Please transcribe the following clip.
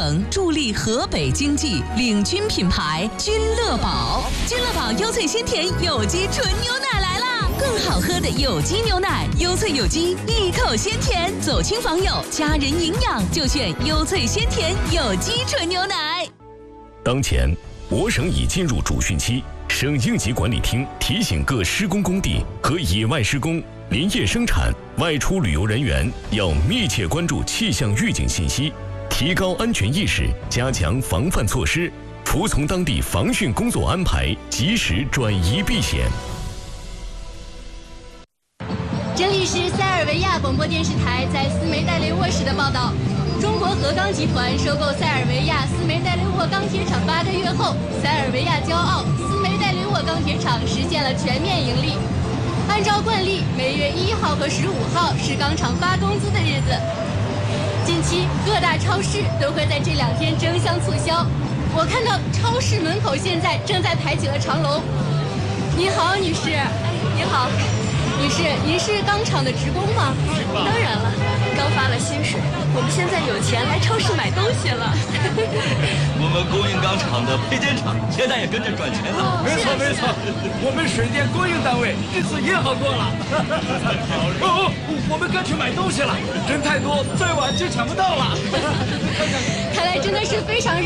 等助力河北经济，领军品牌君乐宝。君乐宝优萃鲜甜有机纯牛奶来啦！更好喝的有机牛奶，优萃有机，一口鲜甜，走亲访友，家人营养就选优萃鲜甜有机纯牛奶。 当前，我省已进入主汛期，省应急管理厅提醒各施工工地和野外施工、林业生产、外出旅游人员要密切关注气象预警信息，提高安全意识，加强防范措施，服从当地防汛工作安排，及时转移避险。 这里是塞尔维亚广播电视台在斯梅代雷沃市的报道。中国核钢集团收购塞尔维亚斯梅代雷沃钢铁厂8个月后，塞尔维亚骄傲斯梅代雷沃钢铁厂实现了全面盈利。按照惯例，每月1号和15号是钢厂发工资的日子。近期各大超市都会在这2天争相促销。我看到超市门口现在正在排起了长龙。你好，女士。你好。女士，您是钢厂的职工吗？当然了，刚发了薪水，我们现在有钱来超市买东西了。 我们供应钢厂的配件厂现在也跟着赚钱了。 没错没错，我们水电供应单位日子也好过了。我们该去买东西了，人太多，再晚就抢不到了。 看来真的是非常